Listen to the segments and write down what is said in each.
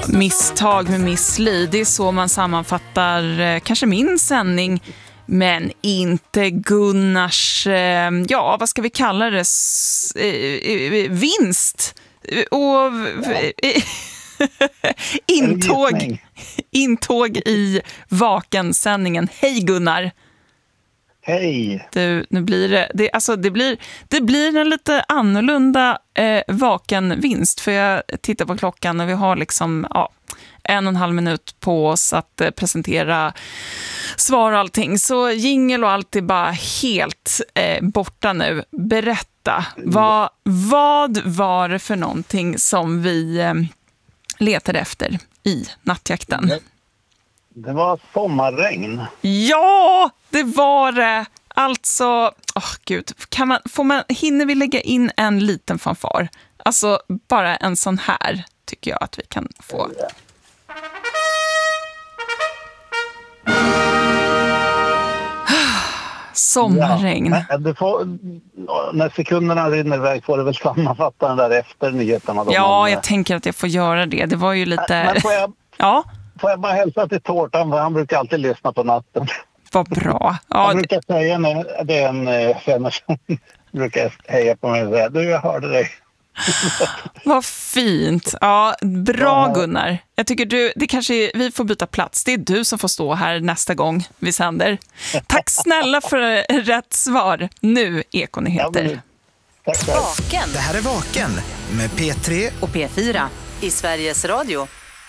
Misstag med Miss Li, det är så man sammanfattar kanske min sändning, men inte Gunnars, ja vad ska vi kalla det, vinst och intåg i Vaken-sändningen. Hej Gunnar! Hej! Du, nu blir det blir en lite annorlunda Vaken-vinst, för jag tittar på klockan och vi har liksom 1,5 minut på oss att presentera svar och allting. Så jingle och allt är bara helt borta nu. Berätta, vad var det för någonting som vi letade efter i nattjakten? Det var sommarregn. Ja, det var det. Alltså, gud, hinner vi lägga in en liten fanfar? Alltså, bara en sån här tycker jag att vi kan få. Sommarregn. Ja, när sekunderna rinner iväg får du väl sammanfatta den där efter nyheterna. Ja, jag tänker att jag får göra det. Det var ju lite... Men får jag bara hälsa till Tårtan, för han brukar alltid lyssna på natten. Vad bra. Ja, jag brukar säga när det är en vän som brukar heja på mig och säga, du, jag hörde dig. Vad fint. Ja, bra Gunnar. Jag tycker vi får byta plats. Det är du som får stå här nästa gång vi sänder. Tack snälla för rätt svar. Nu Ekonyheter. Tack. Vaken. Det här är Vaken med P3 och P4 i Sveriges Radio.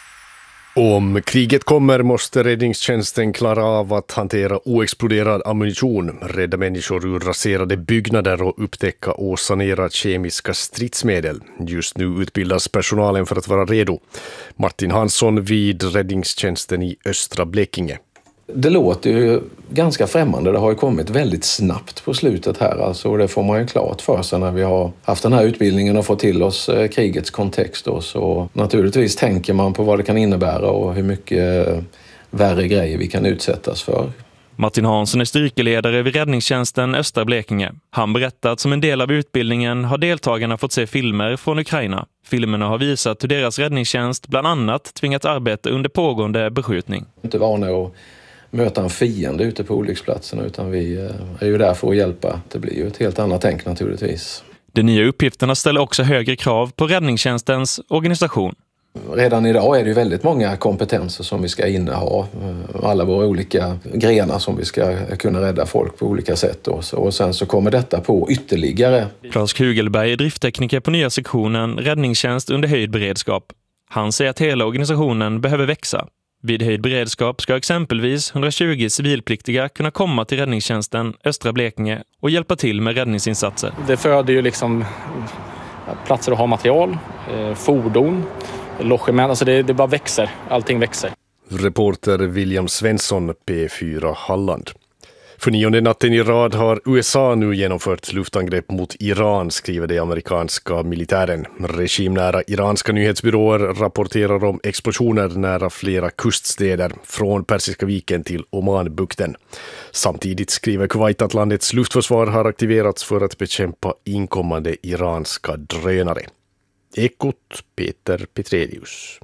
Om kriget kommer måste räddningstjänsten klara av att hantera oexploderad ammunition, rädda människor ur raserade byggnader och upptäcka och sanera kemiska stridsmedel. Just nu utbildas personalen för att vara redo. Martin Hansson vid räddningstjänsten i östra Blekinge. Det låter ju ganska främmande. Det har ju kommit väldigt snabbt på slutet här. Alltså, det får man ju klart för sig när vi har haft den här utbildningen och fått till oss krigets kontext. Så naturligtvis tänker man på vad det kan innebära och hur mycket värre grejer vi kan utsättas för. Martin Hansson är styrkeledare vid räddningstjänsten östra Blekinge. Han berättar att som en del av utbildningen har deltagarna fått se filmer från Ukraina. Filmerna har visat hur deras räddningstjänst bland annat tvingat arbeta under pågående beskjutning. Inte vana att möta en fiende ute på olycksplatserna, utan vi är ju där för att hjälpa. Det blir ju ett helt annat tänk naturligtvis. De nya uppgifterna ställer också högre krav på räddningstjänstens organisation. Redan idag är det ju väldigt många kompetenser som vi ska inneha. Alla våra olika grenar som vi ska kunna rädda folk på olika sätt. Och sen så kommer detta på ytterligare. Claes Kugelberg är drifttekniker på nya sektionen räddningstjänst under höjd beredskap. Han säger att hela organisationen behöver växa. Vid höjd beredskap ska exempelvis 120 civilpliktiga kunna komma till räddningstjänsten östra Blekinge och hjälpa till med räddningsinsatser. Det föder ju liksom platser att ha material, fordon, logement, alltså det bara växer, allting växer. Reporter William Svensson, P4 Halland. För 9:e natten i rad har USA nu genomfört luftangrepp mot Iran, skriver det amerikanska militären. Regimnära iranska nyhetsbyråer rapporterar om explosioner nära flera kuststäder från Persiska viken till Omanbukten. Samtidigt skriver Kuwait att landets luftförsvar har aktiverats för att bekämpa inkommande iranska drönare. Ekot, Peter Petrelius.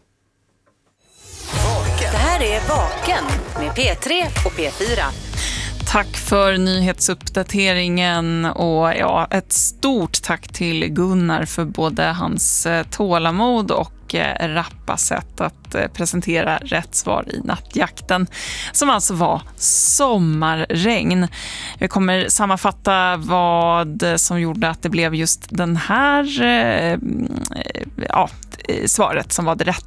Det här är Vaken med P3 och P4. Tack för nyhetsuppdateringen och ett stort tack till Gunnar för både hans tålamod och rappa sätt att presentera rätt svar i nattjakten, som alltså var sommarregn. Vi kommer sammanfatta vad som gjorde att det blev just den här svaret som var det rätta.